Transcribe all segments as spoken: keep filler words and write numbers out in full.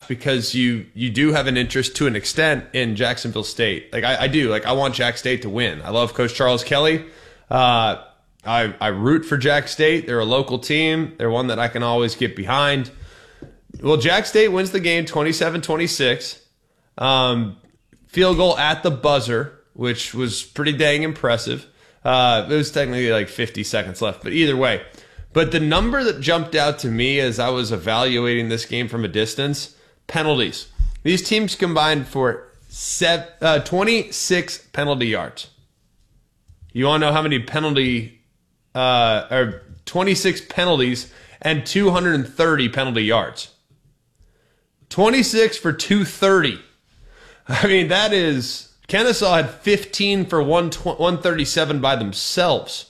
because you you do have an interest to an extent in Jacksonville State. Like I, I do. Like I want Jack State to win. I love Coach Charles Kelly. Uh, I I root for Jack State. They're a local team. They're one that I can always get behind. Well, Jack State wins the game twenty-seven twenty-six. Um, field goal at the buzzer, which was pretty dang impressive. Uh, it was technically like fifty seconds left, but either way. But the number that jumped out to me as I was evaluating this game from a distance, penalties. These teams combined for seven, uh, twenty-six penalty yards. You want to know how many penalty, uh, or twenty-six penalties and two hundred thirty penalty yards. twenty-six for two thirty. I mean, that is, Kennesaw had fifteen for one thirty-seven by themselves.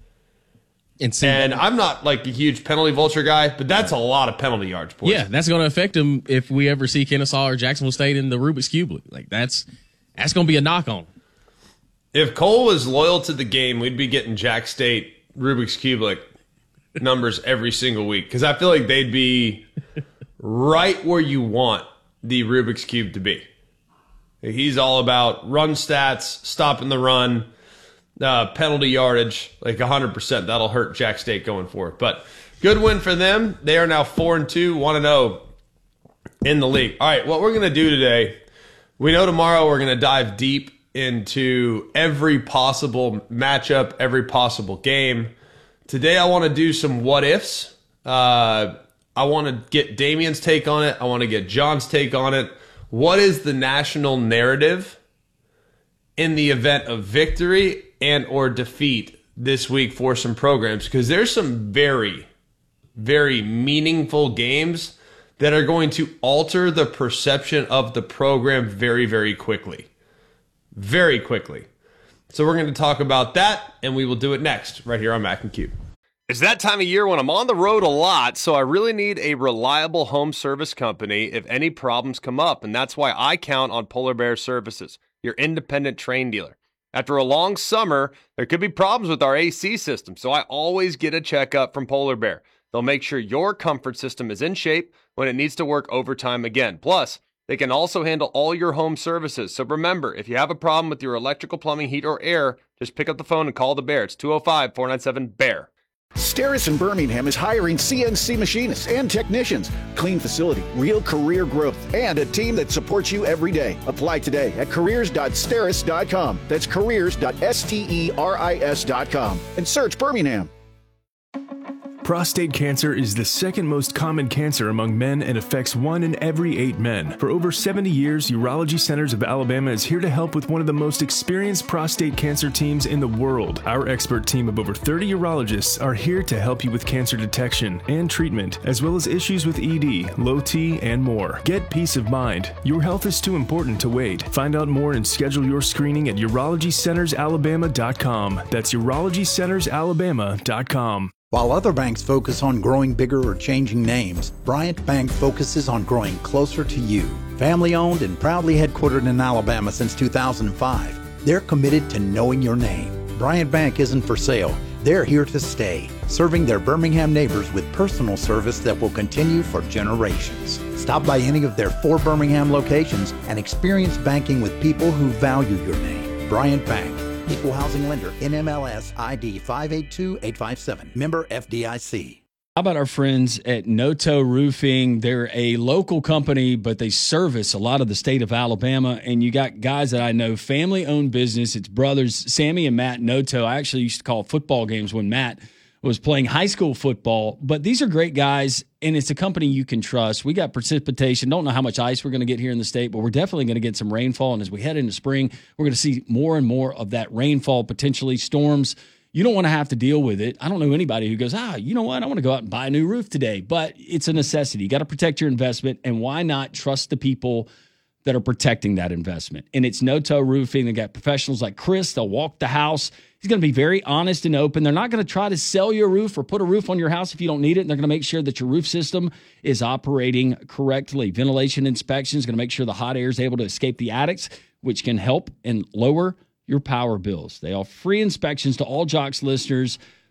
And I'm not like a huge penalty vulture guy, but that's a lot of penalty yards, boys. Yeah, that's going to affect them if we ever see Kennesaw or Jacksonville State in the Rubik's Cube League. Like that's that's going to be a knock on. If Cole was loyal to the game, we'd be getting Jack State Rubik's Cube like numbers every single week because I feel like they'd be right where you want the Rubik's Cube to be. He's all about run stats, stopping the run. Uh, penalty yardage, like one hundred percent. That'll hurt Jack State going forward. But good win for them. They are now four and two, one and oh in the league. All right, what we're going to do today, we know tomorrow we're going to dive deep into every possible matchup, every possible game. Today I want to do some what ifs. Uh, I want to get Damien's take on it. I want to get John's take on it. What is the national narrative in the event of victory and or defeat this week for some programs? Because there's some very, very meaningful games that are going to alter the perception of the program very, very quickly. Very quickly. So we're going to talk about that, and we will do it next right here on Mac and Cube. It's that time of year when I'm on the road a lot, so I really need a reliable home service company if any problems come up, and that's why I count on Polar Bear Services, your independent train dealer. After a long summer, there could be problems with our A C system, so I always get a checkup from Polar Bear. They'll make sure your comfort system is in shape when it needs to work overtime again. Plus, they can also handle all your home services. So remember, if you have a problem with your electrical, plumbing, heat, or air, just pick up the phone and call the Bear. It's two oh five, four nine seven, B E A R. Steris in Birmingham is hiring C N C machinists and technicians. Clean facility, real career growth, and a team that supports you every day. Apply today at careers dot steris dot com. That's careers dot steris dot com. And search Birmingham. Prostate cancer is the second most common cancer among men and affects one in every eight men. For over seventy years, Urology Centers of Alabama is here to help with one of the most experienced prostate cancer teams in the world. Our expert team of over thirty urologists are here to help you with cancer detection and treatment, as well as issues with E D, low T, and more. Get peace of mind. Your health is too important to wait. Find out more and schedule your screening at urology centers alabama dot com. That's urology centers alabama dot com. While other banks focus on growing bigger or changing names, Bryant Bank focuses on growing closer to you. Family owned and proudly headquartered in Alabama since two thousand five, they're committed to knowing your name. Bryant Bank isn't for sale. They're here to stay, serving their Birmingham neighbors with personal service that will continue for generations. Stop by any of their four Birmingham locations and experience banking with people who value your name. Bryant Bank. Equal housing lender, N M L S I D five eight two eight five seven. Member F D I C. How about our friends at Noto Roofing? They're a local company, but they service a lot of the state of Alabama. And you got guys that I know, family-owned business. It's brothers, Sammy and Matt Noto. I actually used to call football games when Matt was playing high school football. But these are great guys, and it's a company you can trust. We got precipitation. Don't know how much ice we're going to get here in the state, but we're definitely going to get some rainfall. And as we head into spring, we're going to see more and more of that rainfall, potentially storms. You don't want to have to deal with it. I don't know anybody who goes, ah, you know what? I want to go out and buy a new roof today. But it's a necessity. You got to protect your investment, and why not trust the people that are protecting that investment? And it's Noto Roofing. They got professionals like Chris. They'll walk the house. He's going to be very honest and open. They're not going to try to sell you a roof or put a roof on your house if you don't need it. And they're going to make sure that your roof system is operating correctly. Ventilation inspection is going to make sure the hot air is able to escape the attics, which can help and lower your power bills. They offer free inspections to all Jocks listeners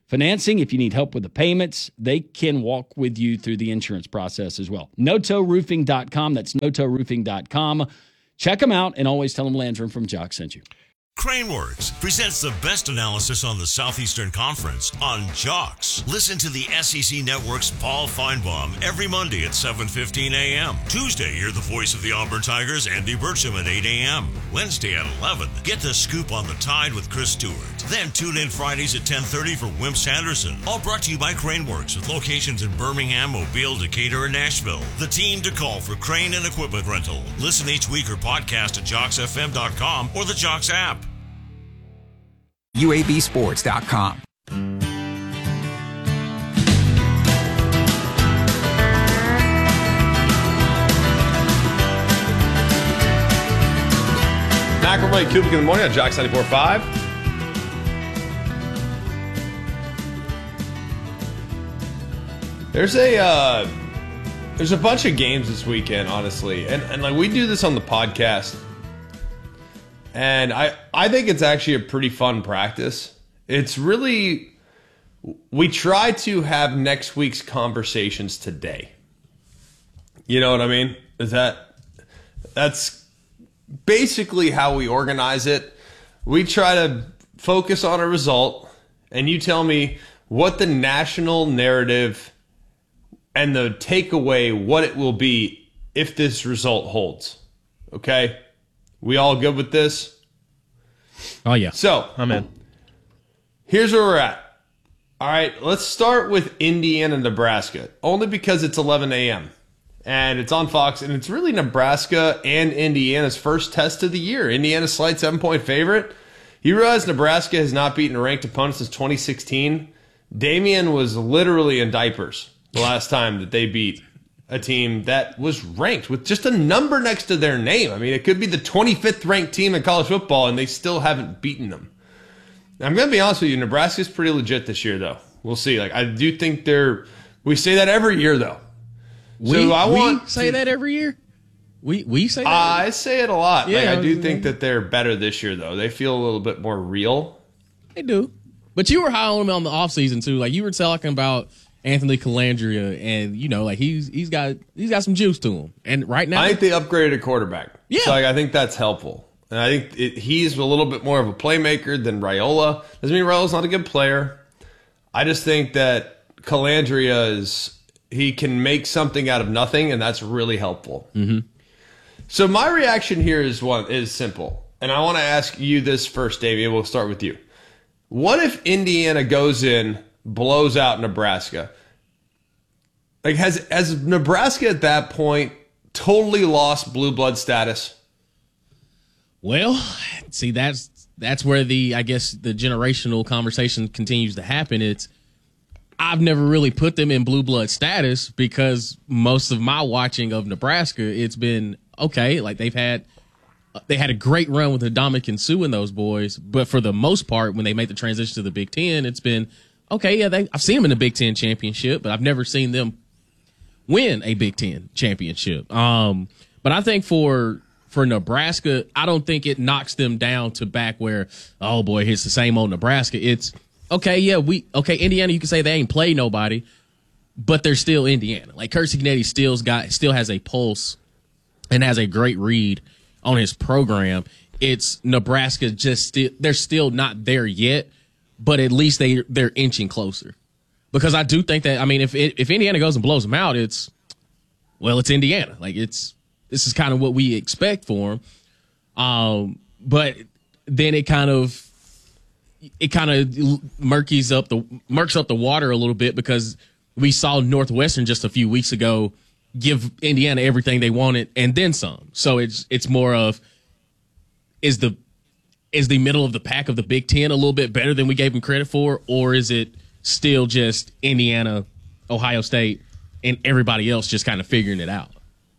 financing. If you need help with the payments, they can walk with you through the insurance process as well. noto roofing dot com. That's noto roofing dot com. Check them out and always tell them Landrum from Jock sent you. Craneworks presents the best analysis on the Southeastern Conference on Jocks. Listen to the S E C Network's Paul Feinbaum every Monday at seven fifteen a.m. Tuesday, hear the voice of the Auburn Tigers, Andy Burcham, at eight a.m. Wednesday at eleven, get the scoop on the Tide with Chris Stewart. Then tune in Fridays at ten thirty for Wimp Sanderson. All brought to you by Craneworks with locations in Birmingham, Mobile, Decatur, and Nashville. The team to call for crane and equipment rental. Listen each week or podcast at jocks f m dot com or the Jocks app. U A B sports dot com. McElroy, Kubik in the morning on Jocks ninety-four point five. There's a uh, there's a bunch of games this weekend, honestly, and and like we do this on the podcast. And I, I think it's actually a pretty fun practice. It's really, we try to have next week's conversations today. You know what I mean? Is that, that's basically how we organize it. We try to focus on a result, and you tell me what the national narrative and the takeaway, what it will be if this result holds. Okay? We all good with this? Oh, yeah. So, I'm in. Here's where we're at. All right, let's start with Indiana, Nebraska, only because it's eleven a.m. and it's on Fox, and it's really Nebraska and Indiana's first test of the year. Indiana's slight seven-point favorite. You realize Nebraska has not beaten a ranked opponent since twenty sixteen? Damian was literally in diapers the last time that they beat a team that was ranked with just a number next to their name. I mean, it could be the twenty-fifth ranked team in college football, and they still haven't beaten them. I'm going to be honest with you. Nebraska's pretty legit this year, though. We'll see. Like, I do think they're – we say that every year, though. We, so I want we say to, that every year? We we say that? I say it a lot. Yeah, like, I do I think that they're better this year, though. They feel a little bit more real. They do. But you were high on them on the offseason, too. Like, you were talking about – Anthony Calandria, and you know, like he's he's got he's got some juice to him. And right now, I think they upgraded a quarterback. Yeah, so like, I think that's helpful. And I think it, he's a little bit more of a playmaker than Raiola. Doesn't mean Raiola's not a good player. I just think that Calandria is he can make something out of nothing, and that's really helpful. Mm-hmm. So my reaction here is one is simple, and I want to ask you this first, Davey. We'll start with you. What if Indiana goes in, blows out Nebraska? Like, has has Nebraska at that point totally lost blue blood status? Well, see, that's that's where the I guess the generational conversation continues to happen. It's I've never really put them in blue blood status because most of my watching of Nebraska, it's been okay. Like they've had they had a great run with Ndamukong Suh and those boys, but for the most part, when they made the transition to the Big Ten, it's been okay. Yeah, they, I've seen them in the Big Ten championship, but I've never seen them win a Big Ten championship. Um, but I think for for Nebraska, I don't think it knocks them down to back where, oh boy, it's the same old Nebraska. It's okay, yeah, we okay, Indiana, you can say they ain't played nobody, but they're still Indiana. Like Curt Cignetti still's got still has a pulse and has a great read on his program. It's Nebraska just still they're still not there yet, but at least they they're inching closer. Because I do think that I mean if it, if Indiana goes and blows them out, it's well, it's Indiana. Like it's this is kind of what we expect for them. Um, but then it kind of it kind of murkies up the murks up the water a little bit because we saw Northwestern just a few weeks ago give Indiana everything they wanted and then some. So it's it's more of is the is the middle of the pack of the Big Ten a little bit better than we gave them credit for, or is it still just Indiana, Ohio State, and everybody else just kind of figuring it out?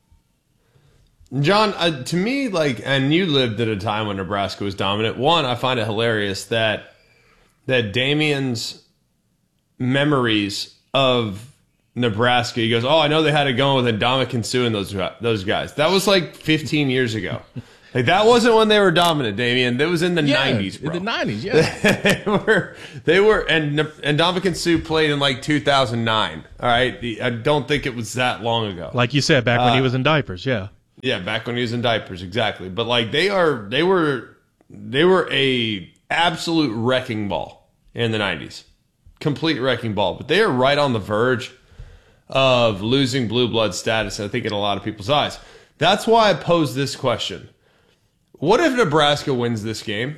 John, uh, to me, like, and you lived at a time when Nebraska was dominant. One, I find it hilarious that that Damian's memories of Nebraska, he goes, oh, I know they had it going with Ndamukong Suh and those those guys. That was like fifteen years ago. Like that wasn't when they were dominant, Damian. That was in the yeah, nineties, bro. In the nineties, yeah. they were, they were, and and Ndamukong Suh played in like two thousand nine. All right, I don't think it was that long ago. Like you said, back when uh, he was in diapers, yeah. Yeah, back when he was in diapers, exactly. But like they are, they were, they were a absolute wrecking ball in the nineties, complete wrecking ball. But they are right on the verge of losing blue blood status, I think, in a lot of people's eyes. That's why I posed this question. What if Nebraska wins this game?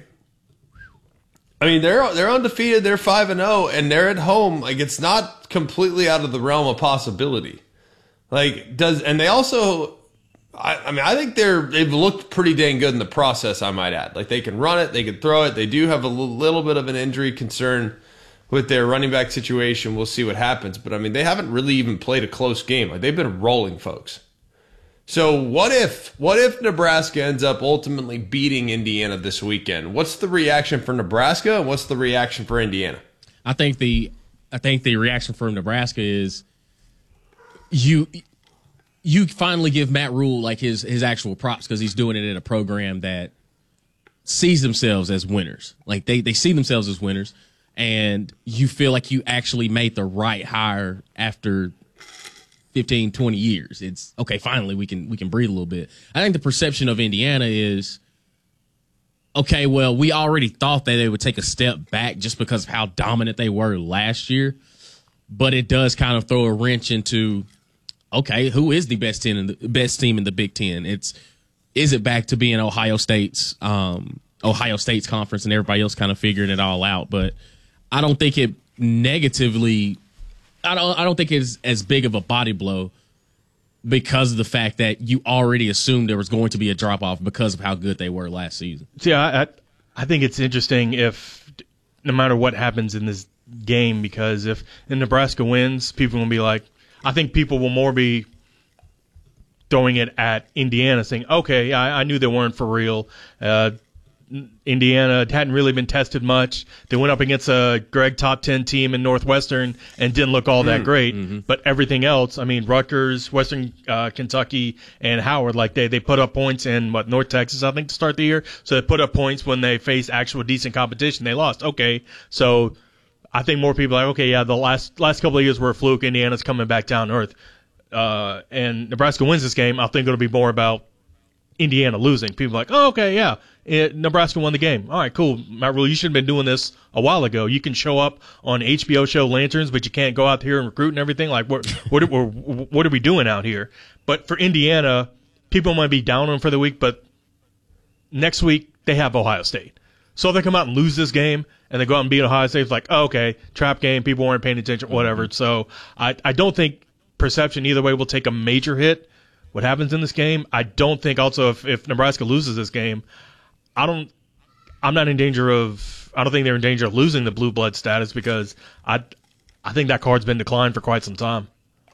I mean, they're they're undefeated, they're five and oh, and they're at home. Like, it's not completely out of the realm of possibility. Like, does and they also I, I mean, I think they're they've looked pretty dang good in the process, I might add. Like, they can run it, they can throw it. They do have a little bit of an injury concern with their running back situation. We'll see what happens. But I mean, they haven't really even played a close game. Like, they've been rolling, folks. So what if what if Nebraska ends up ultimately beating Indiana this weekend? What's the reaction for Nebraska and what's the reaction for Indiana? I think the I think the reaction for Nebraska is you you finally give Matt Rule like his his actual props because he's doing it in a program that sees themselves as winners. Like they they see themselves as winners, and you feel like you actually made the right hire after fifteen, twenty years. It's okay, finally we can we can breathe a little bit. I think the perception of Indiana is, okay, well, we already thought that they would take a step back just because of how dominant they were last year. But it does kind of throw a wrench into, okay, who is the best ten in the best team in the Big Ten? It's is it back to being Ohio State's um, Ohio State's conference and everybody else kind of figuring it all out? But I don't think it negatively I don't I don't think it's as big of a body blow because of the fact that you already assumed there was going to be a drop off because of how good they were last season. See, I, I I think it's interesting if no matter what happens in this game, because if Nebraska wins, people will be like, I think people will more be throwing it at Indiana, saying, okay, I, I knew they weren't for real. Uh, Indiana hadn't really been tested much. They went up against a Greg top ten team in Northwestern and didn't look all that great. Mm-hmm. But everything else, I mean, Rutgers, Western uh, Kentucky, and Howard, like they, they put up points in what North Texas, I think, to start the year. So they put up points when they faced actual decent competition. They lost. Okay, so I think more people are like, okay, yeah, the last last couple of years were a fluke. Indiana's coming back down to earth. Uh, and Nebraska wins this game. I think it'll be more about Indiana losing. People are like, oh, okay, yeah, it, Nebraska won the game. All right, cool. Matt Rule, you should have been doing this a while ago. You can show up on H B O show Lanterns, but you can't go out here and recruit and everything. Like, what what, what, what are we doing out here? But for Indiana, people might be down on them for the week, but next week they have Ohio State. So if they come out and lose this game and they go out and beat Ohio State, it's like, oh, okay, trap game, people weren't paying attention, whatever. Mm-hmm. So I, I don't think perception either way will take a major hit. What happens in this game, I don't think also if, if Nebraska loses this game, I don't, I'm not in danger of, I don't think they're in danger of losing the blue blood status because I, I think that card's been declined for quite some time.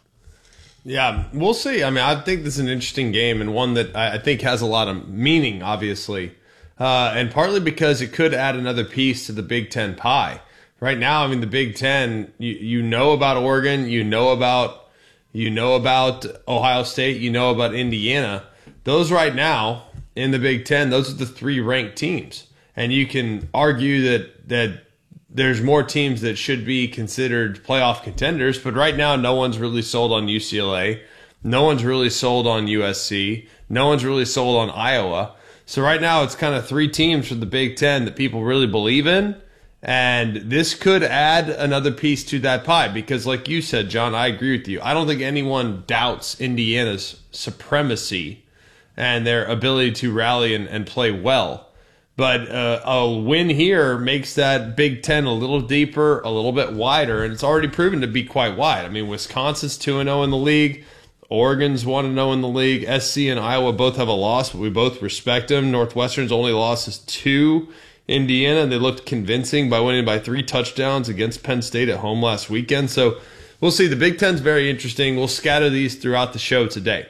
Yeah, we'll see. I mean, I think this is an interesting game and one that I think has a lot of meaning, obviously, uh, and partly because it could add another piece to the Big Ten pie. Right now, I mean, the Big Ten, you, you know about Oregon, you know about You know about Ohio State, you know about Indiana. Those right now in the Big Ten, those are the three ranked teams. And you can argue that that there's more teams that should be considered playoff contenders, but right now no one's really sold on U C L A. No one's really sold on U S C. No one's really sold on Iowa. So right now it's kind of three teams from the Big Ten that people really believe in. And this could add another piece to that pie because, like you said, John, I agree with you. I don't think anyone doubts Indiana's supremacy and their ability to rally and, and play well. But uh, a win here makes that Big Ten a little deeper, a little bit wider, and it's already proven to be quite wide. I mean, Wisconsin's two and oh in the league. Oregon's one and oh in the league. S C and Iowa both have a loss, but we both respect them. Northwestern's only loss is two. Indiana, they looked convincing by winning by three touchdowns against Penn State at home last weekend. So we'll see. The Big Ten's very interesting. We'll scatter these throughout the show today.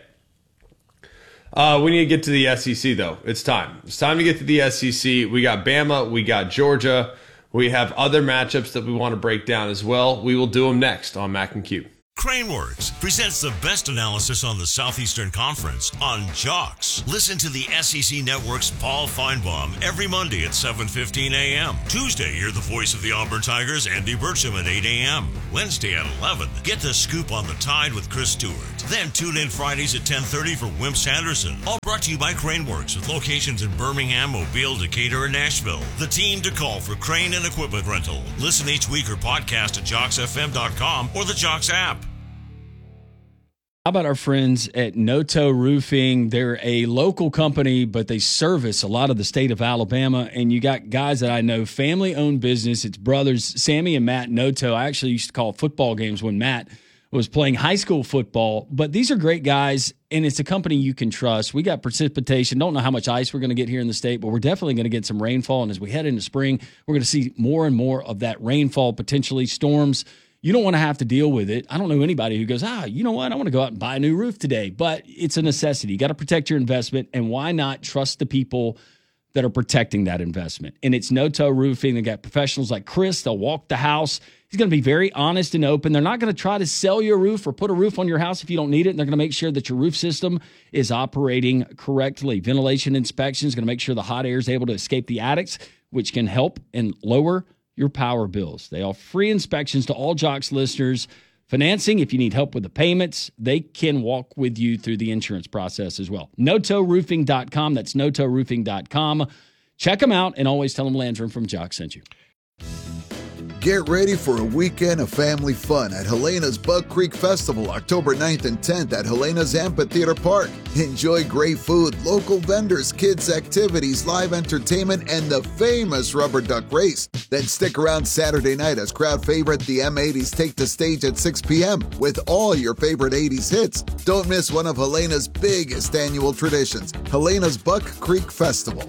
Uh, we need to get to the S E C, though. It's time. It's time to get to the S E C. We got Bama. We got Georgia. We have other matchups that we want to break down as well. We will do them next on Mac and Q. Craneworks presents the best analysis on the Southeastern Conference on Jocks. Listen to the S E C Network's Paul Feinbaum every Monday at seven fifteen a.m. Tuesday, hear the voice of the Auburn Tigers, Andy Burcham, at eight a.m. Wednesday at eleven, get the scoop on the Tide with Chris Stewart. Then tune in Fridays at ten thirty for Wimp Sanderson. All brought to you by Craneworks with locations in Birmingham, Mobile, Decatur, and Nashville. The team to call for crane and equipment rental. Listen each week or podcast at jocks f m dot com or the Jocks app. How about our friends at Noto Roofing? They're a local company, but they service a lot of the state of Alabama. And you got guys that I know, family-owned business. It's brothers, Sammy and Matt Noto. I actually used to call football games when Matt was playing high school football. But these are great guys, and it's a company you can trust. We got precipitation. Don't know how much ice we're going to get here in the state, but we're definitely going to get some rainfall. And as we head into spring, we're going to see more and more of that rainfall, potentially storms. You don't want to have to deal with it. I don't know anybody who goes, ah, you know what? I want to go out and buy a new roof today. But it's a necessity. You got to protect your investment. And why not trust the people that are protecting that investment? And it's Noto Roofing. They got professionals like Chris. They'll walk the house. He's going to be very honest and open. They're not going to try to sell you a roof or put a roof on your house if you don't need it. And they're going to make sure that your roof system is operating correctly. Ventilation inspection is going to make sure the hot air is able to escape the attics, which can help and lower your power bills. They offer free inspections to all Jocks listeners. Financing, if you need help with the payments, they can walk with you through the insurance process as well. Noto Roofing dot com. That's Noto Roofing dot com. Check them out and always tell them Landrum from Jocks sent you. Get ready for a weekend of family fun at Helena's Bug Creek Festival, October ninth and tenth at Helena's Amphitheater Park. Enjoy great food, local vendors, kids' activities, live entertainment, and the famous rubber duck race. Then stick around Saturday night as crowd favorite the M eighties take the stage at six p.m. with all your favorite eighties hits. Don't miss one of Helena's biggest annual traditions, Helena's Buck Creek Festival.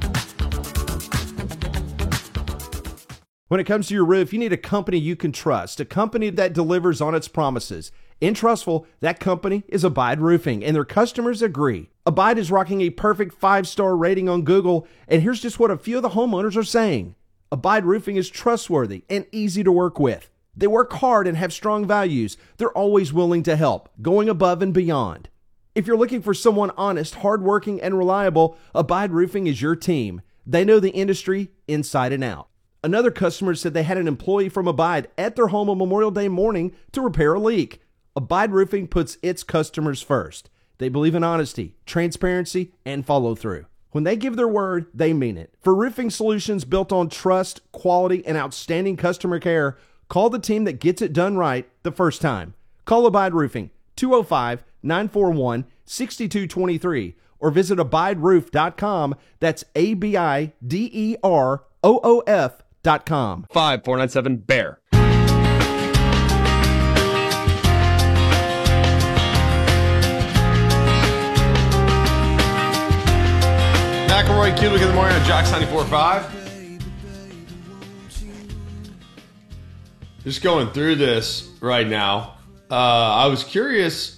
When it comes to your roof, you need a company you can trust, a company that delivers on its promises. In Trustful, that company is Abide Roofing, and their customers agree. Abide is rocking a perfect five-star rating on Google, and here's just what a few of the homeowners are saying. Abide Roofing is trustworthy and easy to work with. They work hard and have strong values. They're always willing to help, going above and beyond. If you're looking for someone honest, hardworking, and reliable, Abide Roofing is your team. They know the industry inside and out. Another customer said they had an employee from Abide at their home on Memorial Day morning to repair a leak. Abide Roofing puts its customers first. They believe in honesty, transparency, and follow through. When they give their word, they mean it. For roofing solutions built on trust, quality, and outstanding customer care, call the team that gets it done right the first time. Call Abide Roofing, two oh five, nine four one, six two two three, or visit abide roof dot com. That's A B I D E R O O F dot com. five four nine seven bear. McElroy, Kulik in the morning on Jocks ninety-four point five. Just going through this right now. Uh, I was curious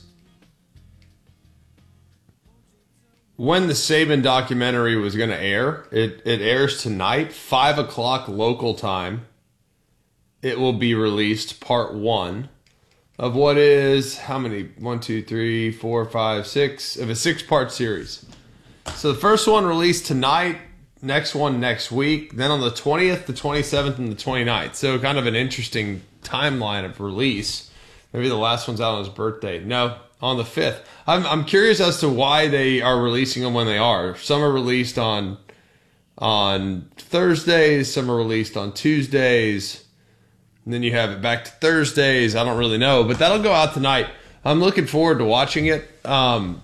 when the Saban documentary was going to air. It it airs tonight, five o'clock local time. It will be released, part one of what is, how many? One, two, three, four, five, six, of a six-part series. So the first one released tonight, next one next week, then on the twentieth, the twenty-seventh, and the twenty-ninth. So kind of an interesting timeline of release. Maybe the last one's out on his birthday. No, on the fifth. I'm I'm curious as to why they are releasing them when they are. Some are released on on Thursdays, some are released on Tuesdays, and then you have it back to Thursdays. I don't really know, but that'll go out tonight. I'm looking forward to watching it. Um,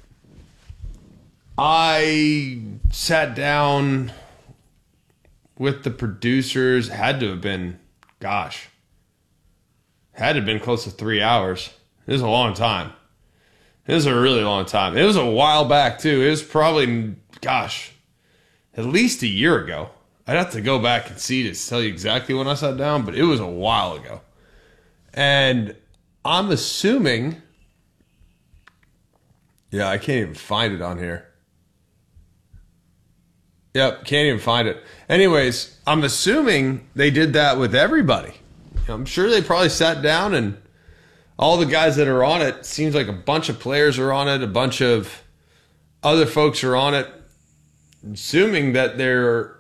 I sat down with the producers. Had to have been, gosh, had to have been close to three hours. It was a long time. It was a really long time. It was a while back, too. It was probably, gosh, at least a year ago. I'd have to go back and see to tell you exactly when I sat down, but it was a while ago. And I'm assuming, yeah, I can't even find it on here. Yep, can't even find it. Anyways, I'm assuming they did that with everybody. I'm sure they probably sat down and all the guys that are on it, seems like a bunch of players are on it, a bunch of other folks are on it, assuming that they're,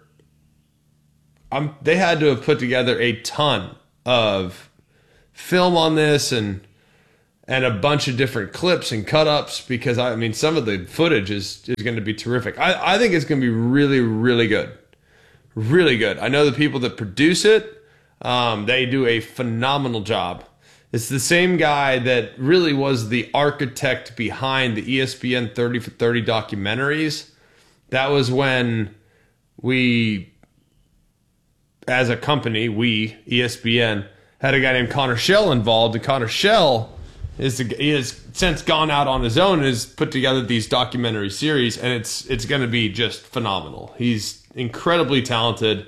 um, they had to have put together a ton of film on this and and a bunch of different clips and cut-ups, because, I mean, some of the footage is, is going to be terrific. I, I think it's going to be really, really good. Really good. I know the people that produce it, um, they do a phenomenal job. It's the same guy that really was the architect behind the E S P N thirty for thirty documentaries. That was when we, as a company, we, E S P N, had a guy named Connor Shell involved, and Connor Shell is the, he has since gone out on his own and has put together these documentary series, and it's it's going to be just phenomenal. He's incredibly talented,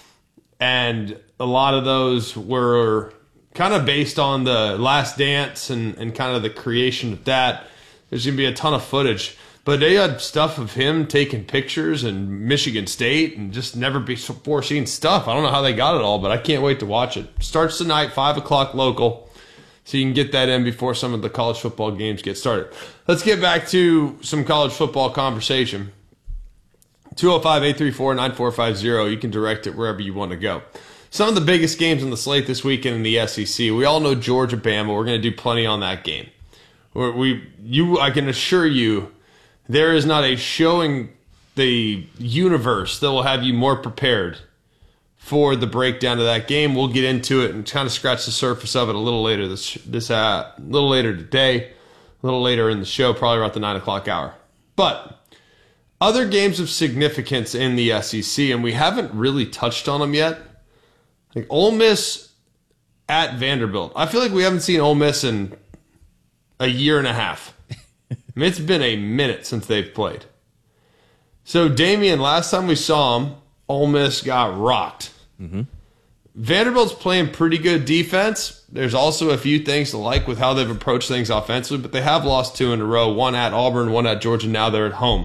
and a lot of those were kind of based on the Last Dance and, and kind of the creation of that. There's going to be a ton of footage. But they had stuff of him taking pictures in Michigan State and just never before seen stuff. I don't know how they got it all, but I can't wait to watch it. Starts tonight, five o'clock local, so you can get that in before some of the college football games get started. Let's get back to some college football conversation. two oh five, eight three four, nine four five zero. You can direct it wherever you want to go. Some of the biggest games on the slate this weekend in the S E C. We all know Georgia, Bama. We're going to do plenty on that game. We're, we, you, I can assure you, there is not a show in the universe that will have you more prepared for the breakdown of that game. We'll get into it and kind of scratch the surface of it a little later this this uh, a little later today, a little later in the show, probably around the nine o'clock hour. But other games of significance in the S E C, and we haven't really touched on them yet. Like Ole Miss at Vanderbilt. I feel like we haven't seen Ole Miss in a year and a half. I mean, it's been a minute since they've played. So, Damian, last time we saw him, Ole Miss got rocked. Mm-hmm. Vanderbilt's playing pretty good defense. There's also a few things to like with how they've approached things offensively, but they have lost two in a row, one at Auburn, one at Georgia. Now they're at home.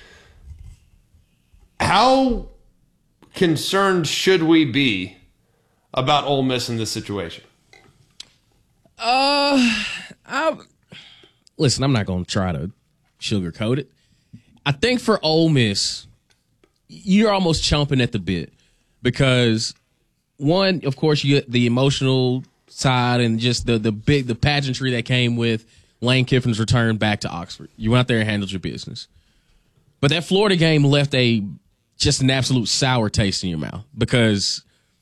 How concerned should we be about Ole Miss in this situation? Uh, I, listen, I'm not going to try to sugarcoat it. I think for Ole Miss, you're almost chomping at the bit because, one, of course, you get the emotional side and just the the big the pageantry that came with Lane Kiffin's return back to Oxford. You went out there and handled your business, but that Florida game left a just an absolute sour taste in your mouth because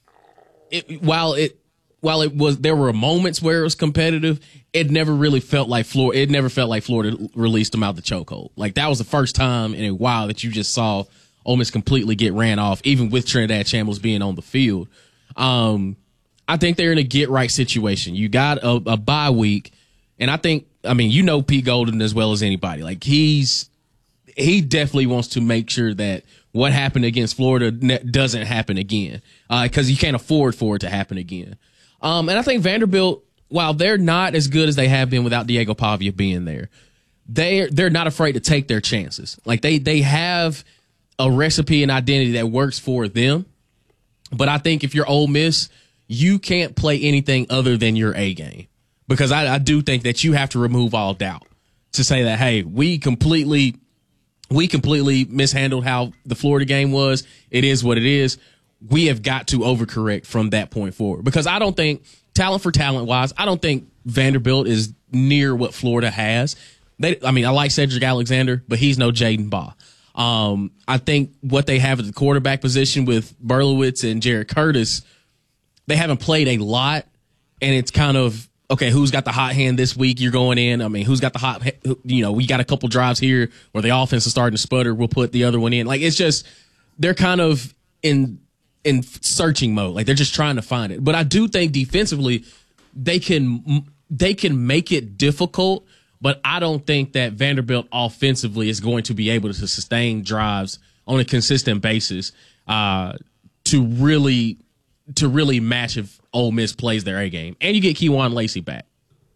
it while it while it was there were moments where it was competitive, it never really felt like Florida. It never felt like Florida released them out the chokehold. Like that was the first time in a while that you just saw Ole Miss completely get ran off, even with Trinidad Chambliss being on the field. Um, I think they're in a get right situation. You got a, a bye week, and I think I mean you know Pete Golden as well as anybody. Like he's he definitely wants to make sure that what happened against Florida doesn't happen again because uh, you can't afford for it to happen again. Um, and I think Vanderbilt, while they're not as good as they have been without Diego Pavia being there, they're they're not afraid to take their chances. Like they they have a recipe and identity that works for them. But I think if you're Ole Miss, you can't play anything other than your A game because I, I do think that you have to remove all doubt to say that hey, we completely we completely mishandled how the Florida game was. It is what it is. We have got to overcorrect from that point forward because I don't think talent for talent wise, I don't think Vanderbilt is near what Florida has. They, I mean, I like Cedric Alexander, but he's no Jaden Baugh. Um, I think what they have at the quarterback position with Berlowitz and Jared Curtis, they haven't played a lot, and it's kind of okay. Who's got the hot hand this week? You're going in. I mean, who's got the hot? You know, we got a couple drives here where the offense is starting to sputter. We'll put the other one in. Like it's just they're kind of in. in searching mode. Like they're just trying to find it. But I do think defensively they can they can make it difficult, but I don't think that Vanderbilt offensively is going to be able to sustain drives on a consistent basis uh, to really to really match if Ole Miss plays their A game. And you get Kejuan Lacey back.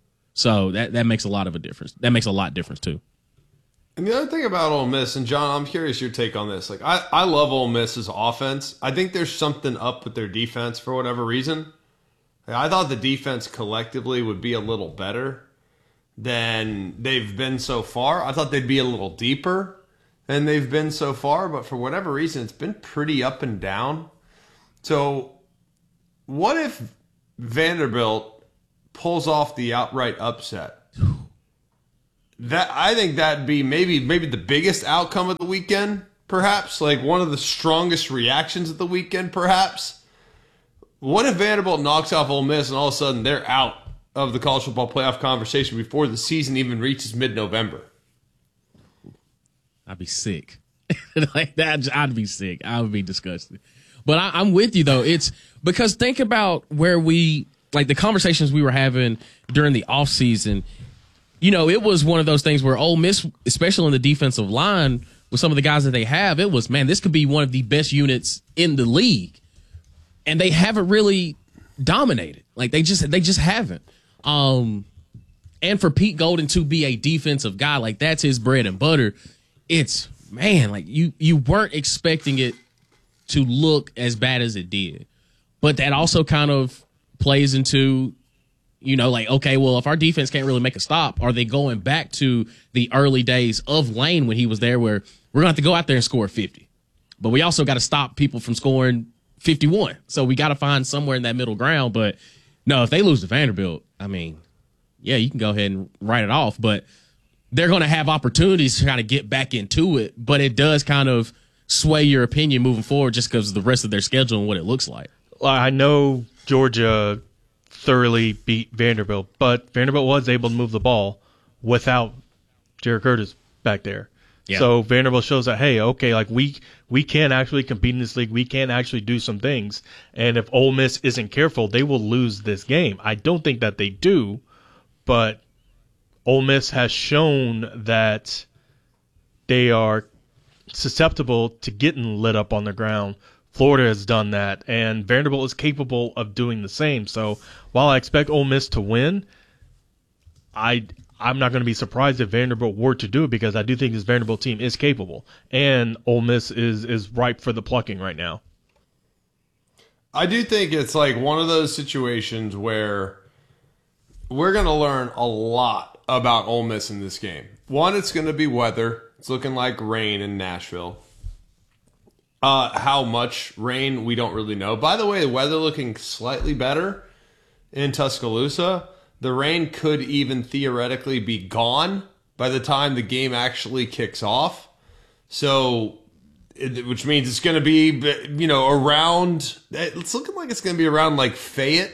So that, that makes a lot of a difference. That makes a lot of difference too. And the other thing about Ole Miss, and John, I'm curious your take on this. Like, I, I love Ole Miss's offense. I think there's something up with their defense for whatever reason. I thought the defense collectively would be a little better than they've been so far. I thought they'd be a little deeper than they've been so far, but for whatever reason, it's been pretty up and down. So what if Vanderbilt pulls off the outright upset? That I think that'd be maybe maybe the biggest outcome of the weekend, perhaps, like one of the strongest reactions of the weekend, perhaps. What if Vanderbilt knocks off Ole Miss and all of a sudden they're out of the college football playoff conversation before the season even reaches mid-November? I'd be sick. Like that, I'd be sick. I would be disgusted. But I, I'm with you though. It's because think about where we like the conversations we were having during the offseason. You know, it was one of those things where Ole Miss, especially on the defensive line, with some of the guys that they have, it was, man, this could be one of the best units in the league. And they haven't really dominated. Like, they just they just haven't. Um, and for Pete Golden to be a defensive guy, like, that's his bread and butter. It's, man, like, you, you weren't expecting it to look as bad as it did. But that also kind of plays into, you know, like, okay, well, if our defense can't really make a stop, are they going back to the early days of Lane when he was there where we're going to have to go out there and score fifty? But we also got to stop people from scoring fifty-one. So we got to find somewhere in that middle ground. But no, if they lose to Vanderbilt, I mean, yeah, you can go ahead and write it off. But they're going to have opportunities to kind of get back into it. But it does kind of sway your opinion moving forward just because of the rest of their schedule and what it looks like. I know Georgia thoroughly beat Vanderbilt, but Vanderbilt was able to move the ball without Jared Curtis back there. Yeah. So Vanderbilt shows that, hey, okay, like we we can actually compete in this league. We can actually do some things. And if Ole Miss isn't careful, they will lose this game. I don't think that they do, but Ole Miss has shown that they are susceptible to getting lit up on the ground. Florida has done that, and Vanderbilt is capable of doing the same. So while I expect Ole Miss to win, I, I'm not going to be surprised if Vanderbilt were to do it because I do think this Vanderbilt team is capable, and Ole Miss is, is ripe for the plucking right now. I do think it's like one of those situations where we're going to learn a lot about Ole Miss in this game. One, it's going to be weather. It's looking like rain in Nashville. Uh, how much rain, we don't really know. By the way, the weather looking slightly better in Tuscaloosa. The rain could even theoretically be gone by the time the game actually kicks off. So, it, which means it's going to be, you know, around, it's looking like it's going to be around like Fayette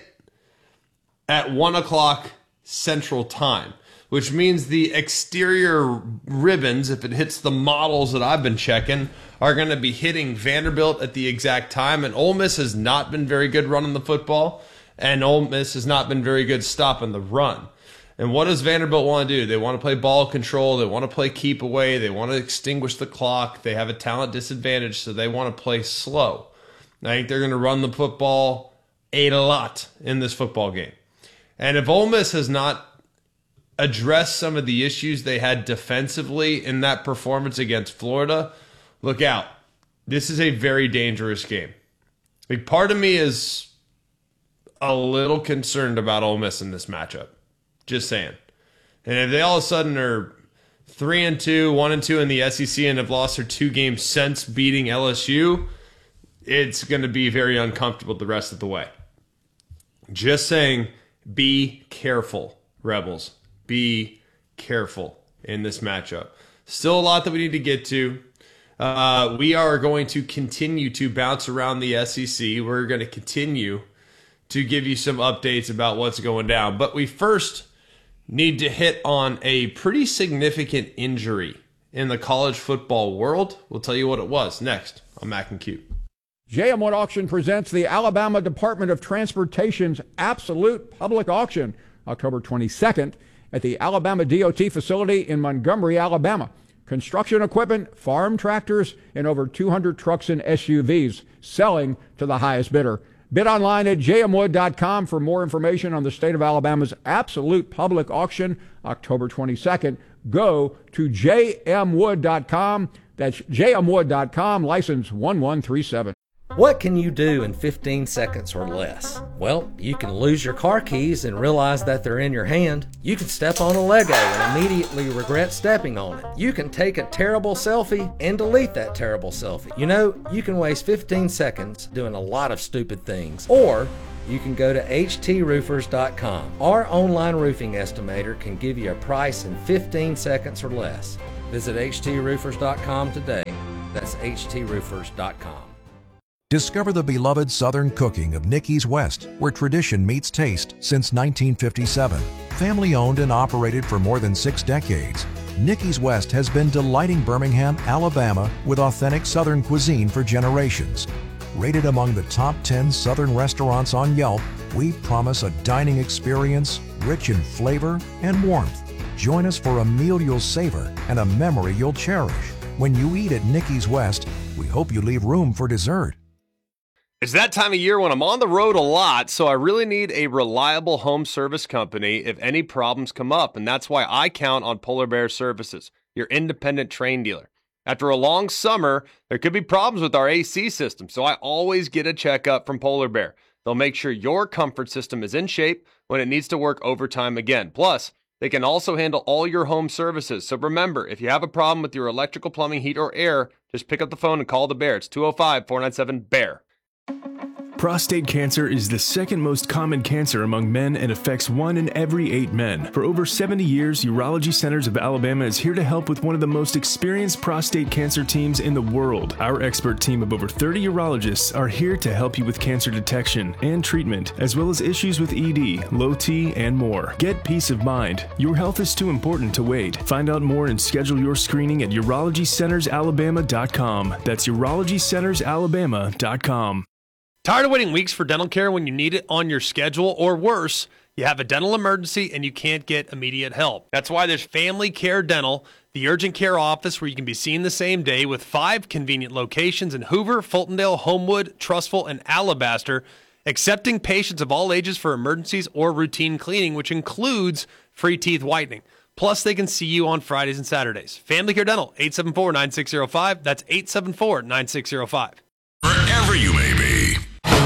at one o'clock Central Time, which means the exterior ribbons, if it hits the models that I've been checking, are going to be hitting Vanderbilt at the exact time. And Ole Miss has not been very good running the football, and Ole Miss has not been very good stopping the run. And what does Vanderbilt want to do? They want to play ball control. They want to play keep away. They want to extinguish the clock. They have a talent disadvantage, so they want to play slow. I think they're going to run the football a lot in this football game. And if Ole Miss has not addressed some of the issues they had defensively in that performance against Florida, look out. This is a very dangerous game. Like, part of me is a little concerned about Ole Miss in this matchup. Just saying. And if they all of a sudden are three and two, one and two in the S E C and have lost their two games since beating L S U, it's going to be very uncomfortable the rest of the way. Just saying, be careful, Rebels. Be careful in this matchup. Still a lot that we need to get to. Uh, we are going to continue to bounce around the S E C. We're going to continue to give you some updates about what's going down. But we first need to hit on a pretty significant injury in the college football world. We'll tell you what it was next on Mac and Q. J M Wood Auction presents the Alabama Department of Transportation's Absolute Public Auction, October twenty-second, at the Alabama D O T facility in Montgomery, Alabama. Construction equipment, farm tractors, and over two hundred trucks and S U Vs selling to the highest bidder. Bid online at j m wood dot com for more information on the state of Alabama's Absolute Public Auction, October twenty-second. Go to j m wood dot com. That's j m wood dot com, license one one three seven. What can you do in fifteen seconds or less? Well, you can lose your car keys and realize that they're in your hand. You can step on a Lego and immediately regret stepping on it. You can take a terrible selfie and delete that terrible selfie. You know, you can waste fifteen seconds doing a lot of stupid things. Or you can go to H T roofers dot com. Our online roofing estimator can give you a price in fifteen seconds or less. Visit H T roofers dot com today. That's H T roofers dot com. Discover the beloved Southern cooking of Nicky's West, where tradition meets taste since nineteen fifty-seven. Family owned and operated for more than six decades, Nicky's West has been delighting Birmingham, Alabama with authentic Southern cuisine for generations. Rated among the top ten Southern restaurants on Yelp, we promise a dining experience rich in flavor and warmth. Join us for a meal you'll savor and a memory you'll cherish. When you eat at Nicky's West, we hope you leave room for dessert. It's that time of year when I'm on the road a lot, so I really need a reliable home service company if any problems come up, and that's why I count on Polar Bear Services, your independent Trane dealer. After a long summer, there could be problems with our A C system, so I always get a checkup from Polar Bear. They'll make sure your comfort system is in shape when it needs to work overtime again. Plus, they can also handle all your home services. So remember, if you have a problem with your electrical, plumbing, heat, or air, just pick up the phone and call the Bear. It's two oh five, four nine seven, B E A R. Prostate cancer is the second most common cancer among men and affects one in every eight men. For over seventy years, Urology Centers of Alabama is here to help with one of the most experienced prostate cancer teams in the world. Our expert team of over thirty urologists are here to help you with cancer detection and treatment, as well as issues with E D, low T, and more. Get peace of mind. Your health is too important to wait. Find out more and schedule your screening at urology centers alabama dot com. That's urology centers alabama dot com. Tired of waiting weeks for dental care when you need it on your schedule, or worse, you have a dental emergency and you can't get immediate help? That's why there's Family Care Dental, the urgent care office where you can be seen the same day with five convenient locations in Hoover, Fultondale, Homewood, Trussville, and Alabaster, accepting patients of all ages for emergencies or routine cleaning, which includes free teeth whitening. Plus, they can see you on Fridays and Saturdays. Family Care Dental, eight seven four, nine six zero five. That's eight seven four, nine six zero five.